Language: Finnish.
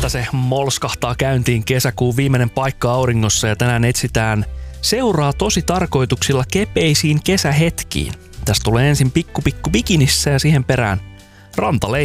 että se molskahtaa käyntiin kesäkuun viimeinen paikka auringossa ja tänään etsitään seuraa tosi tarkoituksilla kepeisiin kesähetkiin. Tästä tulee ensin pikku bikinissä ja siihen perään rantaleikki.